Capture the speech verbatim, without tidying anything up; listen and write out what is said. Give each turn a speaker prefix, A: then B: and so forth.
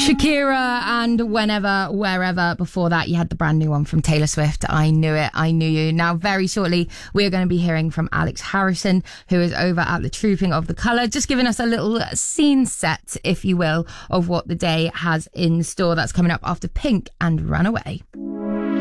A: Shakira and Whenever, Wherever. Before that, you had the brand new one from Taylor Swift, I Knew It, I Knew You. Now, very shortly, we are going to be hearing from Alex Harrison, who is over at the Trooping of the Colour, just giving us a little scene set, if you will, of what the day has in store. That's coming up after Pink and Runaway.